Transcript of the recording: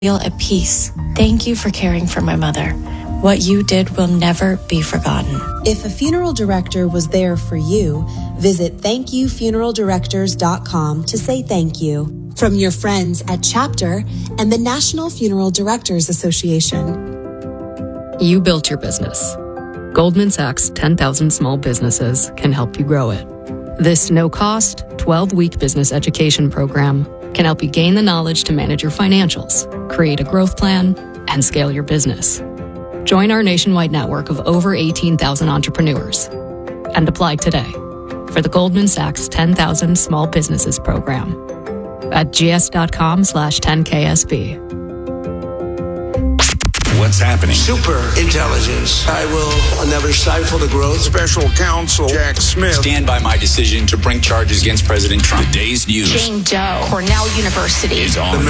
feel at peace. Thank you for caring for my mother. What you did will never be forgotten. If a funeral director was there for you, visit thankyoufuneraldirectors.com to say thank you. From your friends at Chapter and the National Funeral Directors Association. You built your business. Goldman Sachs 10,000 Small Businesses can help you grow it. This no-cost, 12-week business education program can help you gain the knowledge to manage your financials, create a growth plan, and scale your business. Join our nationwide network of over 18,000 entrepreneurs and apply today for the Goldman Sachs 10,000 Small Businesses program at gs.com/10KSB. What's happening? Super intelligence. I will never stifle the growth. Special counsel Jack Smith. Stand by my decision to bring charges against President Trump. The day's news Jane Doe, Cornell University. is on. The